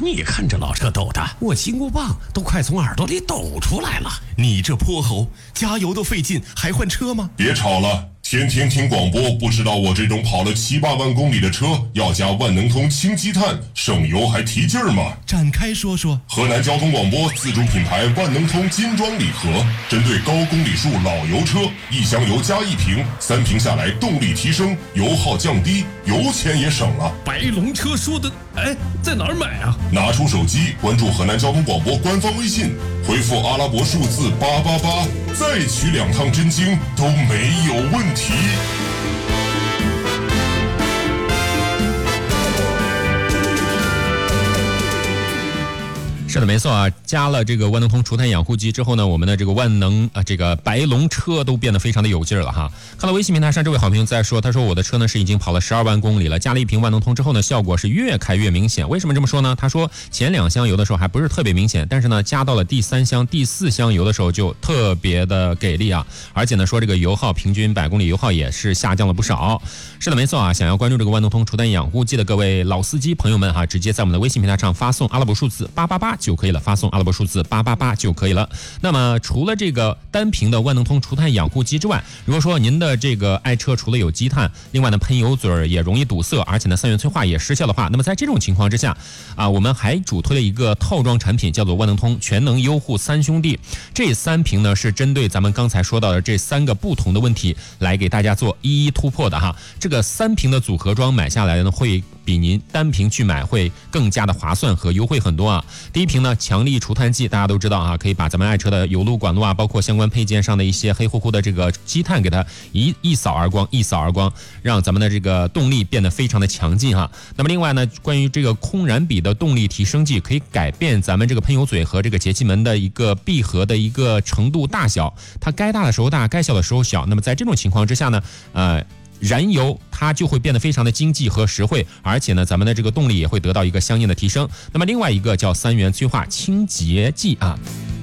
你看这老车抖的，我金箍棒都快从耳朵里抖出来了。你这泼猴，加油都费劲，还换车吗？ 别吵了。天天听广播，不知道我这种跑了7、8万公里的车要加万能通氢积碳，省油还提劲儿吗？ 展开说说。 河南交通广播自主品牌万能通金装礼盒，针对高公里数老油车，1箱油加1瓶，3瓶下来动力提升，油耗降低，油钱也省了。 白龙车说的，在哪儿买啊？ 拿出手机关注河南交通广播官方微信，回复阿拉伯数字888，再取2趟真经都没有问题。 是的，没错啊，加了这个万能通除碳养护机之后呢，我们的这个这个白龙车都变得非常的有劲儿了哈。看到微信平台上这位好朋友在说，他说我的车呢是已经跑了12万公里了，加了1瓶万能通之后呢，效果是越开越明显。为什么这么说呢？他说前2箱油的时候还不是特别明显，但是呢加到了第3箱、第4箱油的时候就特别的给力啊，而且呢说这个油耗平均100公里油耗也是下降了不少。是的，没错啊，想要关注这个万能通除碳养护剂的各位老司机朋友们哈，直接在我们的微信平台上发送阿拉伯数字888就可以了，发送阿拉伯数字888就可以了。那么除了这个单瓶的万能通除碳养护机之外，如果说您的这个爱车除了有积碳，另外呢喷油嘴也容易堵塞，而且呢3元催化也失效的话，那么在这种情况之下啊，我们还主推了一个套装产品，叫做万能通全能优护3兄弟。这3瓶呢是针对咱们刚才说到的这3个不同的问题来给大家做一一突破的哈。这个3瓶的组合装买下来呢，会比您单瓶去买会更加的划算和优惠很多啊。第一瓶呢，强力除碳剂，大家都知道啊，可以把咱们爱车的油路管路啊，包括相关配件上的一些黑乎乎的这个积碳给它一扫而光，让咱们的这个动力变得非常的强劲哈。那么另外呢，关于这个空燃比的动力提升剂，可以改变咱们这个喷油嘴和这个节气门的一个闭合的一个程度大小，它该大的时候大，该小的时候小。那么在这种情况之下呢，燃油它就会变得非常的经济和实惠，而且呢咱们的这个动力也会得到一个相应的提升。那么另外一个叫3元催化清洁剂啊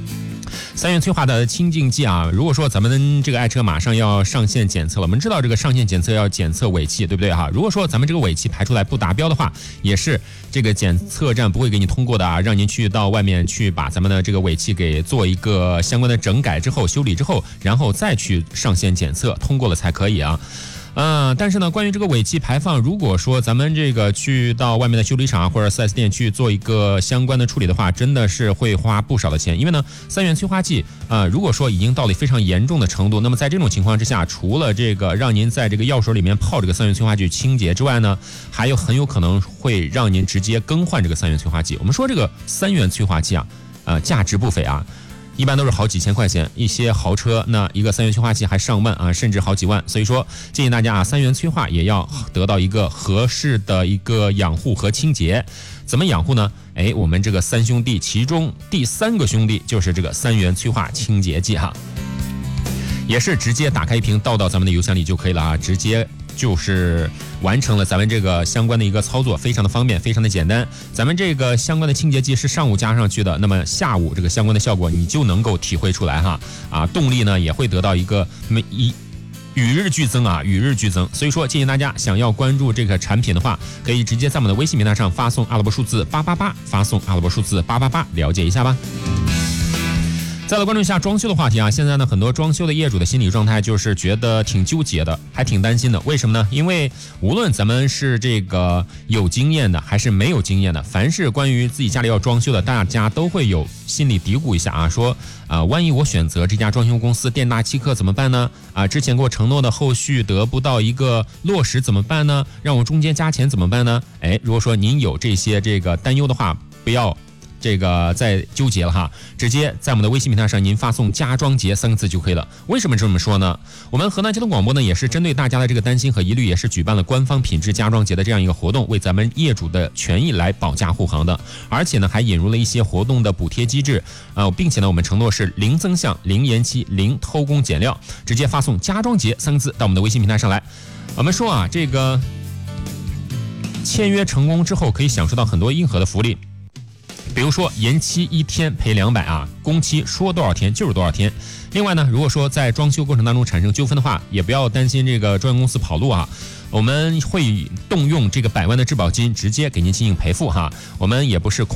，3元催化的清净剂啊，如果说咱们这个爱车马上要上线检测了，我们知道这个上线检测要检测尾气，对不对哈？如果说咱们这个尾气排出来不达标的话，也是这个检测站不会给你通过的啊，让您去到外面去把咱们的这个尾气给做一个相关的整改之后、修理之后，然后再去上线检测，通过了才可以啊。但是呢，关于这个尾气排放，如果说咱们这个去到外面的修理厂或者 4S 店去做一个相关的处理的话，真的是会花不少的钱。因为呢，3元催化剂如果说已经到了非常严重的程度，那么在这种情况之下，除了这个让您在这个药水里面泡这个3元催化剂清洁之外呢，还有很有可能会让您直接更换这个3元催化剂。我们说这个3元催化剂啊，价值不菲啊。一般都是好几千块钱，一些豪车那一个3元催化剂还上万啊，甚至好几万。所以说建议大家啊，3元催化也要得到一个合适的一个养护和清洁。怎么养护呢？我们这个3兄弟其中第3个兄弟就是这个3元催化清洁剂哈，也是直接打开一瓶倒到咱们的油箱里就可以了啊，直接就是完成了咱们这个相关的一个操作，非常的方便，非常的简单。咱们这个相关的清洁剂是上午加上去的，那么下午这个相关的效果你就能够体会出来哈。动力呢也会得到一个与日俱增啊，与日俱增。所以说建议大家想要关注这个产品的话，可以直接在我们的微信平台上发送阿拉伯数字888，发送阿拉伯数字888，了解一下吧。再来关注一下装修的话题啊，现在呢很多装修的业主的心理状态就是觉得挺纠结的，还挺担心的。为什么呢？因为无论咱们是这个有经验的还是没有经验的，凡是关于自己家里要装修的，大家都会有心里嘀咕一下啊，说万一我选择这家装修公司店大欺客怎么办呢？之前给我承诺的后续得不到一个落实怎么办呢？让我中间加钱怎么办呢？如果说您有这些这个担忧的话，不要这个再纠结了哈，直接在我们的微信平台上您发送家装节3个字就可以了。为什么这么说呢？我们河南交通广播呢也是针对大家的这个担心和疑虑，也是举办了官方品质家装节的这样一个活动，为咱们业主的权益来保驾护航的。而且呢还引入了一些活动的补贴机制并且呢我们承诺是零增项、零延期、零偷工减料，直接发送家装节3个字到我们的微信平台上来。我们说啊，这个签约成功之后可以享受到很多硬核的福利。比如说延期1天赔200啊，工期说多少天就是多少天。另外呢，如果说在装修过程当中产生纠纷的话，也不要担心这个专业公司跑路啊，我们会动用这个100万的质保金直接给您进行赔付哈。我们也不是